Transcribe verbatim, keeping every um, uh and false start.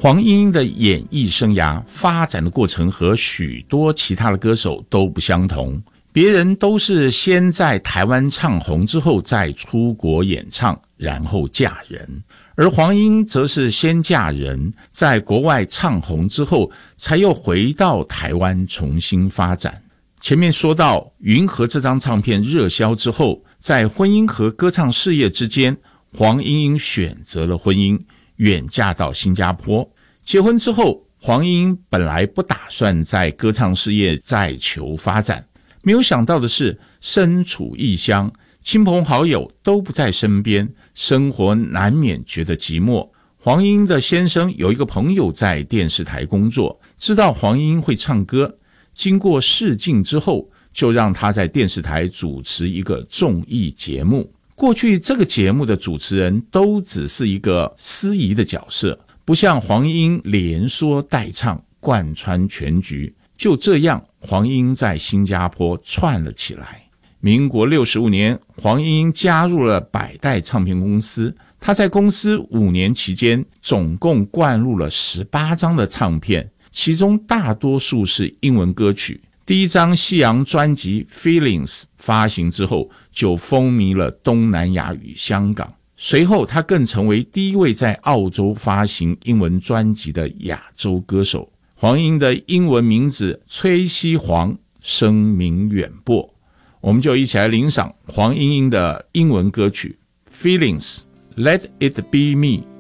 黄莺莺的演艺生涯发展的过程和许多其他的歌手都不相同，别人都是先在台湾唱红之后再出国演唱，然后嫁人，而黄莺则是先嫁人，在国外唱红之后才又回到台湾重新发展。前面说到云和这张唱片热销之后，在婚姻和歌唱事业之间，黄莺莺选择了婚姻，远嫁到新加坡。结婚之后，黄莺莺本来不打算在歌唱事业再求发展，没有想到的是，身处异乡，亲朋好友都不在身边，生活难免觉得寂寞。黄莺莺的先生有一个朋友在电视台工作，知道黄莺莺会唱歌，经过试镜之后，就让她在电视台主持一个综艺节目。过去这个节目的主持人都只是一个司仪的角色，不像黄莺莺连说带唱，贯穿全局。就这样，黄莺莺在新加坡串了起来。民国六十五年，黄莺莺加入了百代唱片公司。她在公司五年期间，总共灌录了十八张的唱片，其中大多数是英文歌曲。第一张西洋专辑 Feelings 发行之后，就风靡了东南亚与香港。随后他更成为第一位在澳洲发行英文专辑的亚洲歌手。黄莺莺的英文名字崔西黄，声名远播。我们就一起来欣赏黄莺莺的英文歌曲 Feelings Let It Be Me。